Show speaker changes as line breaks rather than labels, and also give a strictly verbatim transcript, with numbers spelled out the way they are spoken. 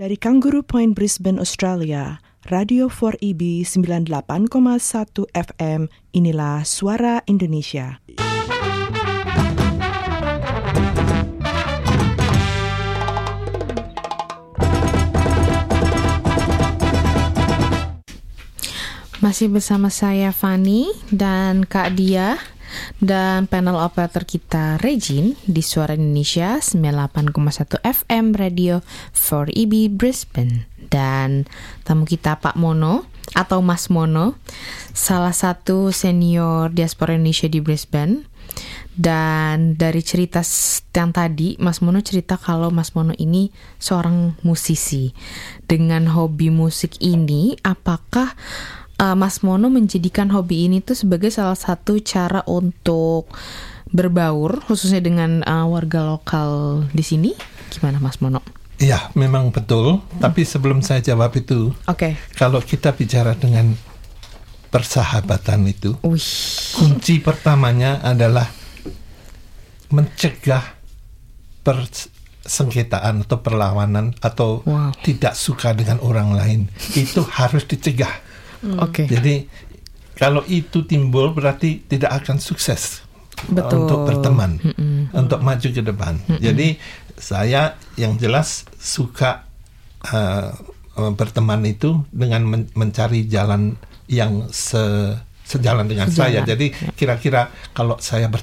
Dari Kangaroo Point, Brisbane, Australia, Radio four E B sembilan puluh delapan koma satu F M, inilah Suara Indonesia.
Masih bersama saya Fani dan Kak Dia dan panel operator kita Regine di Suara Indonesia sembilan puluh delapan koma satu F M Radio four E B Brisbane. Dan tamu kita Pak Mono atau Mas Mono, salah satu senior diaspora Indonesia di Brisbane. Dan dari cerita yang tadi, Mas Mono cerita kalau Mas Mono ini seorang musisi. Dengan hobi musik ini, apakah uh, Mas Mono menjadikan hobi ini tuh sebagai salah satu cara untuk berbaur, khususnya dengan uh, warga lokal di sini? Gimana Mas Mono?
Iya, memang betul. Hmm. Tapi sebelum saya jawab itu,
okay.
Kalau kita bicara dengan persahabatan itu,
Uish.
kunci pertamanya adalah mencegah persengketaan atau perlawanan atau wow. tidak suka dengan orang lain. Itu harus dicegah.
Hmm. Okay.
Jadi kalau itu timbul berarti tidak akan sukses.
Betul.
Untuk berteman,
Mm-mm.
untuk maju ke depan. Mm-mm. Jadi saya yang jelas suka uh, berteman itu dengan men- mencari jalan yang se- sejalan dengan sejalan. saya. Jadi kira-kira kalau saya